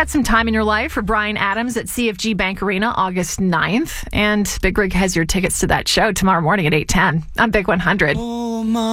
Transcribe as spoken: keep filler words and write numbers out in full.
got some time in your life for Bryan Adams at C F G Bank Arena August ninth. And Big Rig has your tickets to that show tomorrow morning at eight ten on Big one hundred. Oh, my.